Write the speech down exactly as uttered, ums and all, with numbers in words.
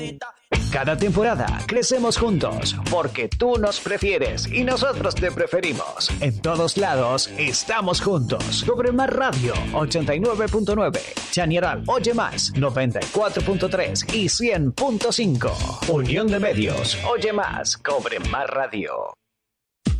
Cada temporada crecemos juntos porque tú nos prefieres y nosotros te preferimos. En todos lados estamos juntos. Cobre Más Radio ochenta y nueve punto nueve, Chañaral Oye Más noventa y cuatro punto tres y cien punto cinco. Unión de Medios. Oye Más, Cobre Más Radio.